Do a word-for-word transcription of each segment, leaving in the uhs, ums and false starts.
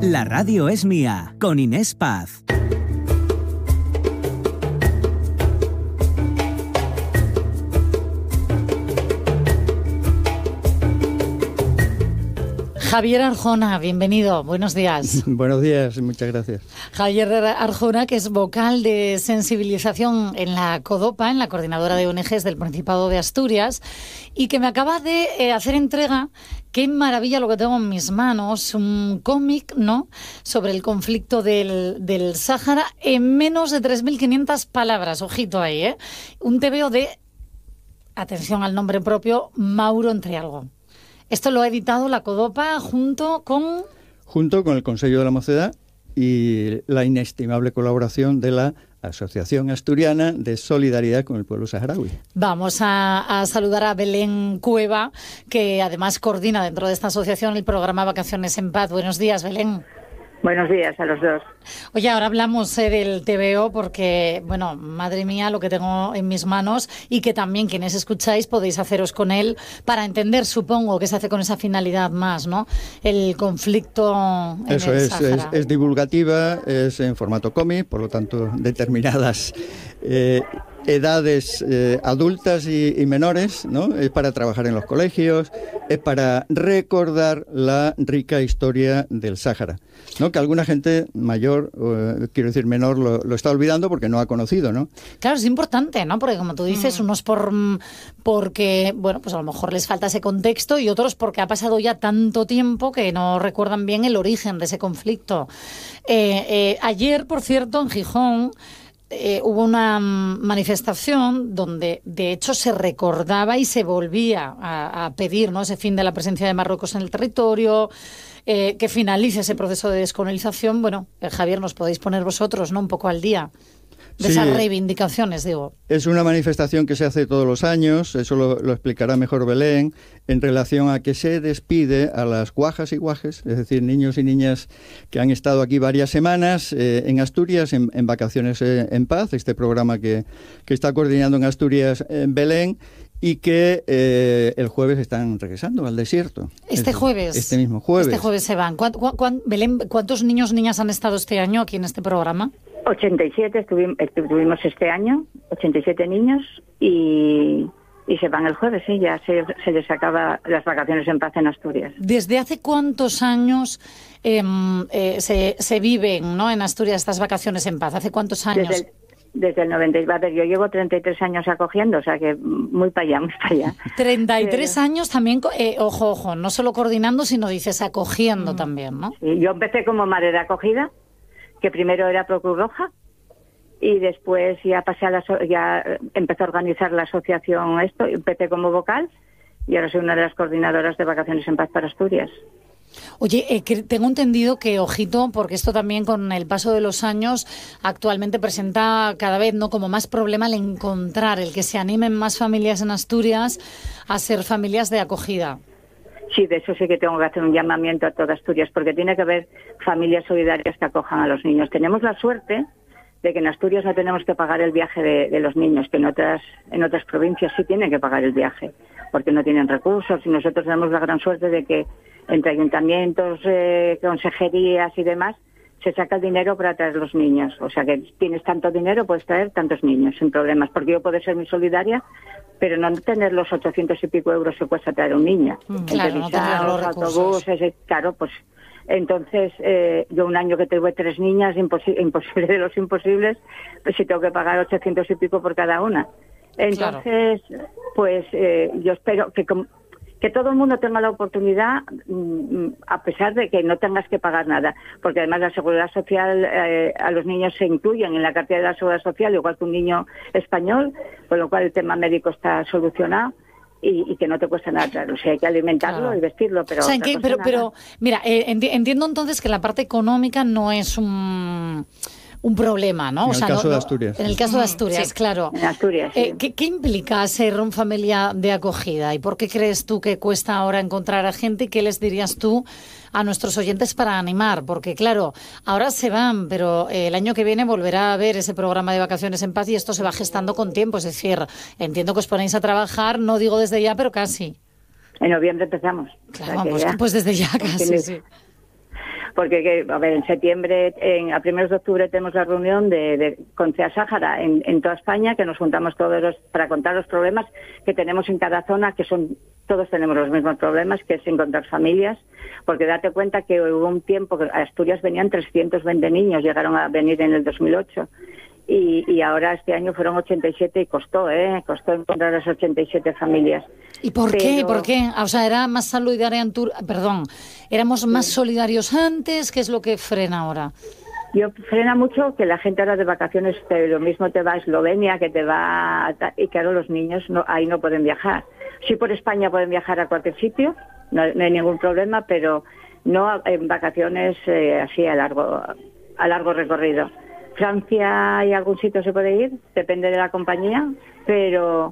La radio es mía, con Inés Paz. Javier Arjona, bienvenido, buenos días. Buenos días, muchas gracias. Javier Arjona, que es vocal de sensibilización en la CODOPA, en la Coordinadora de O N Ges del Principado de Asturias, y que me acaba de eh, hacer entrega, qué maravilla lo que tengo en mis manos, un cómic, ¿no?, sobre el conflicto del, del Sáhara en menos de tres mil quinientas palabras, ojito ahí, ¿eh? Un tebeo de, atención al nombre propio, Mauro Entrialgo. Esto lo ha editado la CODOPA junto con... Junto con el Consejo de la Mocedad y la inestimable colaboración de la Asociación Asturiana de Solidaridad con el Pueblo Saharaui. Vamos a, a saludar a Belén Cueva, que además coordina dentro de esta asociación el programa Vacaciones en Paz. Buenos días, Belén. Buenos días a los dos. Oye, ahora hablamos eh, del tebeo porque, bueno, madre mía, lo que tengo en mis manos, y que también quienes escucháis podéis haceros con él para entender, supongo, que se hace con esa finalidad más, ¿no? El conflicto en Eso el es, Sáhara. es, es divulgativa, es en formato cómic, por lo tanto, determinadas eh, edades eh, adultas y, y menores, ¿no? Es para trabajar en los colegios, es para recordar la rica historia del Sáhara, ¿no? Que alguna gente mayor, eh, quiero decir menor, lo, lo está olvidando porque no ha conocido, ¿no? Claro, es importante, ¿no? Porque como tú dices, mm. unos por porque, bueno, pues a lo mejor les falta ese contexto, y otros porque ha pasado ya tanto tiempo que no recuerdan bien el origen de ese conflicto. Eh, eh, ayer, por cierto, en Gijón, Eh, hubo una manifestación donde de hecho se recordaba y se volvía a, a pedir, ¿no?, ese fin de la presencia de Marruecos en el territorio, eh, que finalice ese proceso de descolonización. Bueno, eh, Javier, nos podéis poner vosotros, ¿no?, un poco al día de sí, esas reivindicaciones, digo. Es una manifestación que se hace todos los años, eso lo, lo explicará mejor Belén, en relación a que se despide a las guajas y guajes, es decir, niños y niñas que han estado aquí varias semanas eh, en Asturias, en, en Vacaciones eh, en Paz, este programa que, que está coordinando en Asturias en Belén, y que eh, el jueves están regresando al desierto. Este es, jueves. Este mismo jueves. Este jueves se van. ¿Cuánto, cuánto, Belén, ¿cuántos niños y niñas han estado este año aquí en este programa? ochenta y siete estuvimos, estuvimos este año, ochenta y siete niños, y, y se van el jueves, sí, ya se, se les acaba las Vacaciones en Paz en Asturias. ¿Desde hace cuántos años eh, eh, se, se viven, ¿no?, en Asturias estas Vacaciones en Paz? ¿Hace cuántos años? Desde el, desde el noventa. A ver, yo llevo treinta y tres años acogiendo, o sea que muy para allá, muy para allá. treinta y tres Pero... años también, eh, ojo, ojo, no solo coordinando, sino dices acogiendo mm. también, ¿no? Sí, yo empecé como madre de acogida, que primero era Pro Cruz Roja, y después ya pasé a la so- ya empecé a organizar la asociación esto, empecé como vocal, y ahora soy una de las coordinadoras de Vacaciones en Paz para Asturias. Oye, eh, que tengo entendido que, ojito, porque esto también con el paso de los años actualmente presenta cada vez, ¿no?, como más problema el encontrar, el que se animen más familias en Asturias a ser familias de acogida. Sí, de eso sí que tengo que hacer un llamamiento a toda Asturias, porque tiene que haber familias solidarias que acojan a los niños. Tenemos la suerte de que en Asturias no tenemos que pagar el viaje de, de los niños, que en otras en otras provincias sí tienen que pagar el viaje, porque no tienen recursos, y nosotros tenemos la gran suerte de que entre ayuntamientos, eh, consejerías y demás, se saca el dinero para traer los niños. O sea que tienes tanto dinero, puedes traer tantos niños sin problemas, porque yo puedo ser muy solidaria, pero no tener los ochocientos y pico euros que cuesta traer un niño. Claro, no tener los recursos. Autobuses, claro, pues entonces eh, yo un año que tuve tres niñas, imposi- imposible de los imposibles, pues si tengo que pagar ochocientos y pico por cada una. Entonces, claro. pues eh, yo espero que com- que todo el mundo tenga la oportunidad, a pesar de que no tengas que pagar nada, porque además la seguridad social, eh, a los niños se incluyen en la cartera de la seguridad social, igual que un niño español, con lo cual el tema médico está solucionado. Y, y que no te cuesta nada, o sea, hay que alimentarlo, claro, y vestirlo, pero... O sea, que, pero, pero, mira, eh, enti- entiendo entonces que la parte económica no es un... un problema, ¿no? En o sea, el caso no, de Asturias. En el caso de Asturias, sí, claro. En Asturias, sí. Eh, ¿qué, ¿Qué implica ser una familia de acogida? ¿Y por qué crees tú que cuesta ahora encontrar a gente? ¿Y qué les dirías tú a nuestros oyentes para animar? Porque, claro, ahora se van, pero eh, el año que viene volverá a haber ese programa de Vacaciones en Paz, y esto se va gestando con tiempo. Es decir, entiendo que os ponéis a trabajar, no digo desde ya, pero casi. En noviembre empezamos. Claro, o sea pues, pues desde ya casi, sí. porque que, a ver, en septiembre, en, a primeros de octubre tenemos la reunión de, de con C E A Sáhara en, en toda España, que nos juntamos todos los, para contar los problemas que tenemos en cada zona, que son, todos tenemos los mismos problemas, que es encontrar familias, porque date cuenta que hubo un tiempo que a Asturias venían trescientos veinte niños, llegaron a venir en el dos mil ocho, y, y ahora este año fueron ochenta y siete y costó, ¿eh? Costó encontrar las ochenta y siete familias. ¿Y por Pero... qué? ¿Por qué? O sea, era más solidaria en Tur... Perdón, éramos más solidarios antes, ¿qué es lo que frena ahora? Yo frena mucho que la gente ahora de vacaciones, te, lo mismo te va a Eslovenia, que te va a, y claro, los niños no, ahí no pueden viajar. Sí, por España pueden viajar a cualquier sitio, no, no hay ningún problema, pero no en vacaciones eh, así a largo, a largo recorrido. Francia, ¿hay algún sitio se puede ir? Depende de la compañía, pero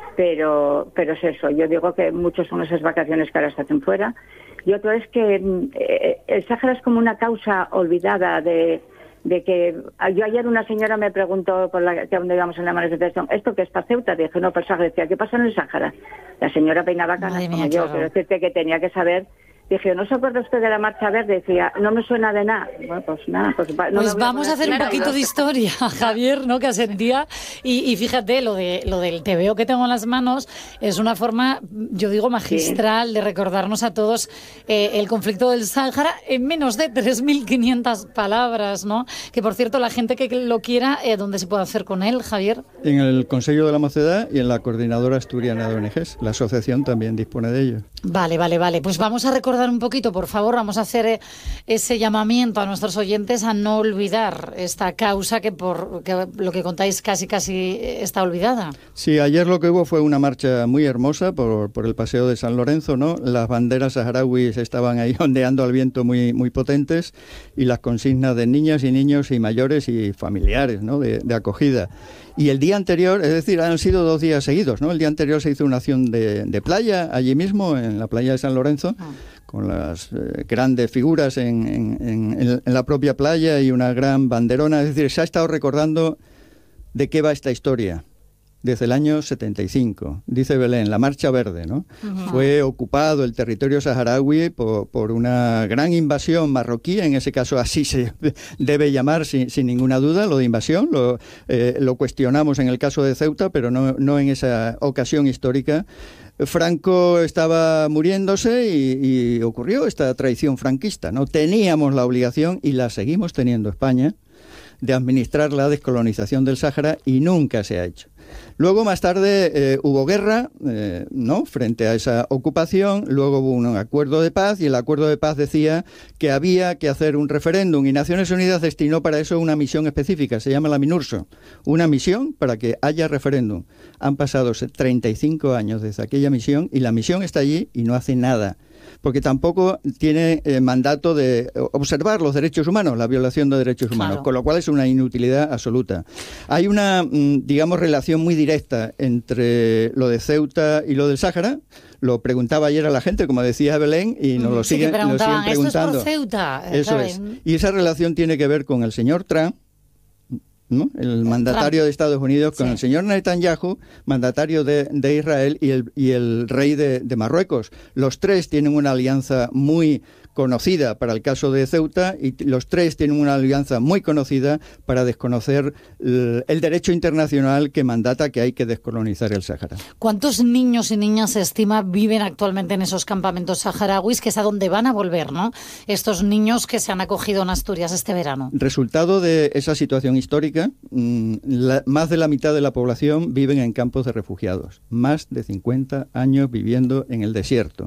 pero pero es eso. Yo digo que muchos son esas vacaciones que ahora se hacen fuera. Y otro es que eh, el Sáhara es como una causa olvidada de, de que... Yo ayer una señora me preguntó por la que donde íbamos en la manifestación, ¿esto qué es para Ceuta? Dije, no, para el Sáhara. Decía, ¿qué pasa en el Sáhara? La señora peinaba canas como yo, pero decirte que tenía que saber... Dije, ¿no se acuerda usted de la Marcha Verde? Decía, no me suena de nada. Bueno, pues nada. Pues, no pues vamos a hacer un poquito no. de historia, Javier, ¿no? Que asentía. Y, y fíjate, lo de lo del tebeo que tengo en las manos es una forma, yo digo, magistral sí. de recordarnos a todos eh, el conflicto del Sáhara en menos de tres mil quinientas palabras, ¿no? Que, por cierto, la gente que lo quiera, eh, ¿dónde se puede hacer con él, Javier? En el Consejo de la Mocedad y en la Coordinadora Asturiana de O N Ges. La asociación también dispone de ello. Vale, vale, vale. Pues vamos a recordar un poquito, por favor, vamos a hacer ese llamamiento a nuestros oyentes a no olvidar esta causa que por que lo que contáis casi casi está olvidada. Sí, ayer lo que hubo fue una marcha muy hermosa por, por el Paseo de San Lorenzo, ¿no? Las banderas saharauis estaban ahí ondeando al viento muy, muy potentes y las consignas de niñas y niños y mayores y familiares, ¿no? de, de acogida. Y el día anterior, es decir, han sido dos días seguidos, ¿no? El día anterior se hizo una acción de, de playa allí mismo, en la playa de San Lorenzo, ah. con las eh, grandes figuras en, en, en, en la propia playa y una gran banderona. Es decir, se ha estado recordando de qué va esta historia. Desde el año setenta y cinco, dice Belén, la Marcha Verde, ¿no? Uh-huh. Fue ocupado el territorio saharaui por, por una gran invasión marroquí, en ese caso así se debe llamar sin, sin ninguna duda, lo de invasión, lo, eh, lo cuestionamos en el caso de Ceuta, pero no, no en esa ocasión histórica. Franco estaba muriéndose y, y ocurrió esta traición franquista, ¿no? Teníamos la obligación, y la seguimos teniendo España, de administrar la descolonización del Sáhara, y nunca se ha hecho. Luego, más tarde, eh, hubo guerra, eh, ¿no?, frente a esa ocupación. Luego hubo un acuerdo de paz, y el acuerdo de paz decía que había que hacer un referéndum, y Naciones Unidas destinó para eso una misión específica, se llama la MINURSO, una misión para que haya referéndum. Han pasado treinta y cinco años desde aquella misión, y la misión está allí y no hace nada, porque tampoco tiene eh, mandato de observar los derechos humanos, la violación de derechos humanos, claro. Con lo cual es una inutilidad absoluta. Hay una, digamos, relación muy directa entre lo de Ceuta y lo del Sáhara. Lo preguntaba ayer a la gente, como decía Belén, y nos lo, sí, siguen, nos siguen preguntando. ¿Esto es por Ceuta? Eso claro. es. Y esa relación tiene que ver con el señor Trump, ¿no?, el mandatario Trump. de Estados Unidos, con sí. el señor Netanyahu, mandatario de, de Israel, y el, y el rey de, de Marruecos. Los tres tienen una alianza muy conocida para el caso de Ceuta, y los tres tienen una alianza muy conocida para desconocer el, el derecho internacional que mandata que hay que descolonizar el Sáhara. ¿Cuántos niños y niñas se estima viven actualmente en esos campamentos saharauis, que es a donde van a volver, ¿no?, estos niños que se han acogido en Asturias este verano? Resultado de esa situación histórica, la, más de la mitad de la población viven en campos de refugiados, más de cincuenta años viviendo en el desierto.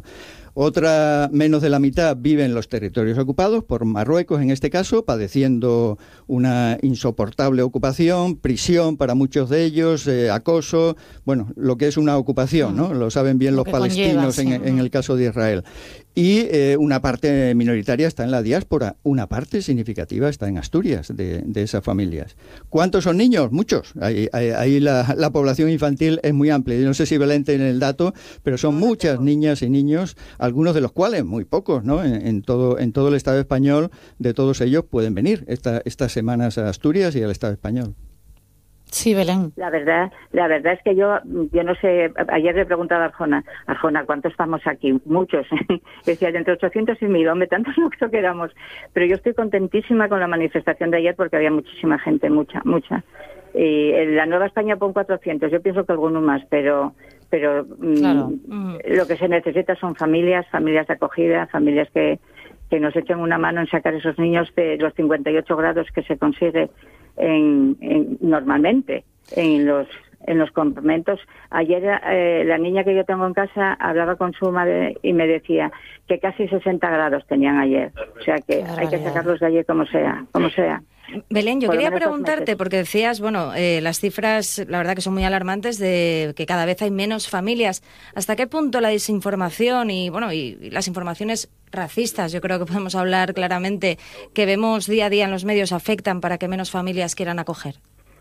Otra, menos de la mitad, vive en los territorios ocupados, por Marruecos en este caso, padeciendo una insoportable ocupación, prisión para muchos de ellos, eh, acoso, bueno, lo que es una ocupación, ¿no? Lo saben bien los palestinos conlleva, sí. en, en el caso de Israel. Y eh, una parte minoritaria está en la diáspora, una parte significativa está en Asturias de, de esas familias. ¿Cuántos son niños? Muchos. Ahí, ahí, ahí la, la población infantil es muy amplia. Yo no sé si Belén tiene el dato, pero son muchas niñas y niños, algunos de los cuales, muy pocos, ¿no?, en, en, todo, en todo el Estado español, de todos ellos pueden venir esta, estas semanas a Asturias y al Estado español. Sí, Belén. La verdad, la verdad es que yo, yo no sé, ayer le preguntaba a Arjona, Arjona, ¿cuántos estamos aquí? Muchos. Decía, de entre ochocientos y mil, hombre, tantos no creo que éramos. Pero yo estoy contentísima con la manifestación de ayer porque había muchísima gente, mucha, mucha. Y en la Nueva España pon cuatrocientos, yo pienso que alguno más, pero pero claro. mm, lo que se necesita son familias, familias de acogida, familias que, que nos echen una mano en sacar esos niños de los cincuenta y ocho grados que se consigue en, en normalmente en los en los campamentos. Ayer eh, la niña que yo tengo en casa hablaba con su madre y me decía que casi sesenta grados tenían ayer, o sea que hay que sacarlos de allí como sea, como sea. Belén, yo quería preguntarte, porque decías, bueno, eh, las cifras, la verdad que son muy alarmantes, de que cada vez hay menos familias. ¿Hasta qué punto la desinformación y, bueno, y, y las informaciones racistas, yo creo que podemos hablar claramente, que vemos día a día en los medios, afectan para que menos familias quieran acoger?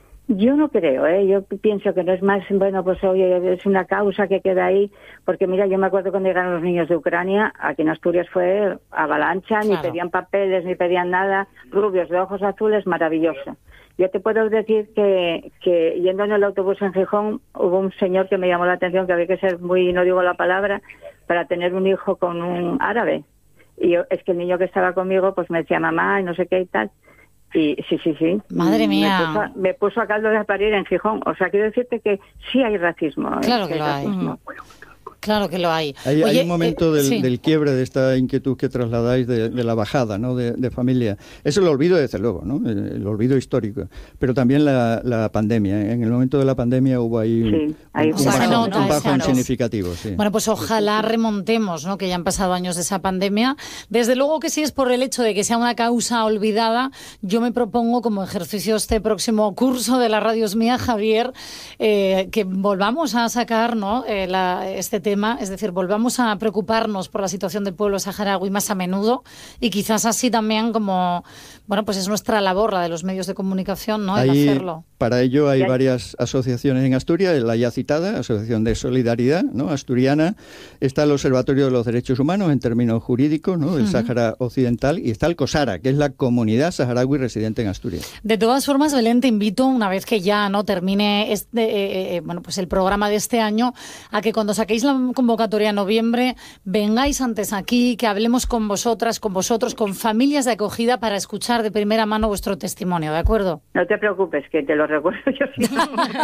Yo no creo, ¿eh? Yo pienso que no es más, bueno, pues oye, es una causa que queda ahí, porque mira, yo me acuerdo cuando llegaron los niños de Ucrania, aquí en Asturias fue avalancha, claro. Ni pedían papeles, ni pedían nada, rubios de ojos azules, maravilloso. Yo te puedo decir que, que yendo en el autobús en Gijón, hubo un señor que me llamó la atención, que había que ser muy, no digo la palabra, para tener un hijo con un árabe. Y yo, es que el niño que estaba conmigo, pues me decía mamá y no sé qué y tal. Y sí, sí, sí. Madre mía. Me puso, a, me puso a caldo de parir en Gijón. O sea, quiero decirte que sí hay racismo. Claro que hay lo racismo. hay. Claro que lo hay. Hay, Oye, hay un momento eh, del, sí. del quiebre de esta inquietud que trasladáis de, de la bajada, ¿no? de, de familia. Es el olvido, desde luego, ¿no? el, el olvido histórico, pero también la, la pandemia. En el momento de la pandemia hubo ahí sí, hay un, un, un bajón, nota, un bajón claro. significativo. Sí. Bueno, pues ojalá remontemos, ¿no? Que ya han pasado años de esa pandemia. Desde luego que si es por el hecho de que sea una causa olvidada, yo me propongo como ejercicio este próximo curso de la Radio Es Mía, Javier, eh, que volvamos a sacar, ¿no? eh, la, este tema, es decir, volvamos Vamos a preocuparnos por la situación del pueblo saharaui más a menudo y quizás así también como, bueno, pues es nuestra labor, la de los medios de comunicación, ¿no? El Ahí, hacerlo. Para ello hay varias asociaciones en Asturias, la ya citada, Asociación de Solidaridad, ¿no? Asturiana, está el Observatorio de los Derechos Humanos en términos jurídicos, ¿no? El uh-huh. Sáhara Occidental, y está el COSARA, que es la comunidad saharaui residente en Asturias. De todas formas, Belén, te invito, una vez que ya no termine este, eh, eh, bueno, pues el programa de este año, a que cuando saquéis la convocatoria en noviembre, vengáis antes aquí, que hablemos con vosotras, con vosotros, con familias de acogida para escuchar de primera mano vuestro testimonio, ¿de acuerdo? No te preocupes, que te lo recuerdo yo siempre.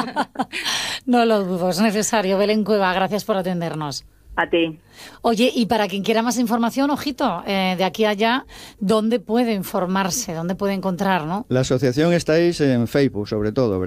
No lo dudo, es necesario. Belén Cueva, gracias por atendernos. A ti. Oye, y para quien quiera más información, ojito, eh, de aquí a allá, ¿dónde puede informarse? ¿Dónde puede encontrar, no? La asociación estáis en Facebook, sobre todo, ¿verdad?